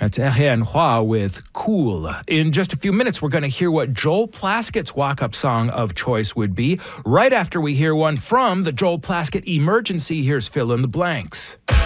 That's Ariane Roy with Cool. In just a few minutes, we're going to hear what Joel Plaskett's walk-up song of choice would be. Right after we hear one from the Joel Plaskett Emergency, here's Fill in the Blanks.